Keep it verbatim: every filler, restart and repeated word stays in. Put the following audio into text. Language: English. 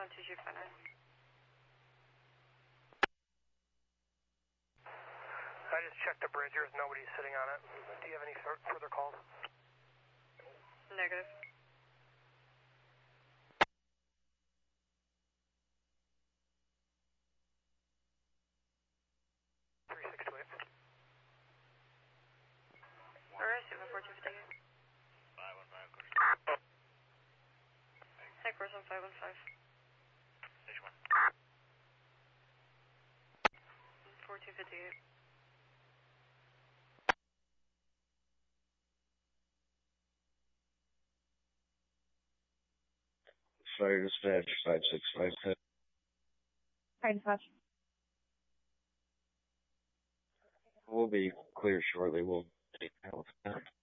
two two five nine. I just checked the bridge. There's nobody sitting on it. Do you have any further calls? Negative. three six two eight. Alright, seven four two five eight. five one five, course. Hey, course on five one five. Station one. four two five eight. Fire dispatch five six five ten. Fire dispatch. We'll be clear shortly. We'll take out.